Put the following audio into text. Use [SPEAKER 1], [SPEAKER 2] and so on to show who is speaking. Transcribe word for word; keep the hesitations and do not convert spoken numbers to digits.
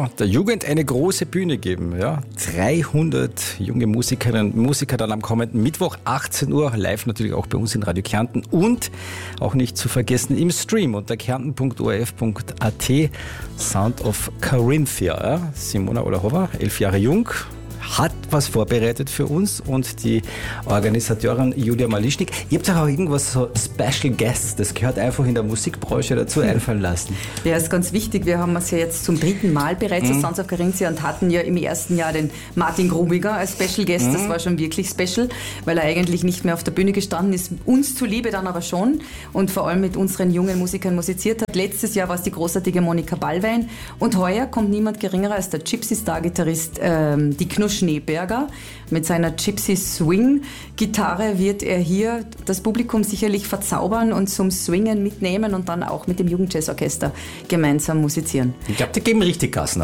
[SPEAKER 1] ja, der Jugend eine große Bühne geben. Ja. dreihundert junge Musikerinnen und Musiker dann am kommenden Mittwoch, achtzehn Uhr, live natürlich auch bei uns in Radio Kärnten und auch nicht zu vergessen im Stream unter kärnten punkt o r f punkt a t. Sound of Carinthia. Ja. Simona Olahova, elf Jahre jung, hat was vorbereitet für uns und die Organisatorin Julia Malischnik. Ihr habt auch irgendwas so Special Guests, das gehört einfach in der Musikbranche dazu, einfallen lassen.
[SPEAKER 2] Ja, ist ganz wichtig. Wir haben es ja jetzt zum dritten Mal bereits mhm. als Sounds of Carinthia und hatten ja im ersten Jahr den Martin Grubiger als Special Guest. Mhm. Das war schon wirklich special, weil er eigentlich nicht mehr auf der Bühne gestanden ist, uns zuliebe dann aber schon und vor allem mit unseren jungen Musikern musiziert hat. Letztes Jahr war es die großartige Monika Ballwein und heuer kommt niemand geringerer als der Gypsy-Star-Gitarrist ähm, die Knusch Schneeberger. Mit seiner Gypsy Swing Gitarre wird er hier das Publikum sicherlich verzaubern und zum Swingen mitnehmen und dann auch mit dem Jugendjazzorchester gemeinsam musizieren.
[SPEAKER 1] Ich glaube, die geben richtig Gas.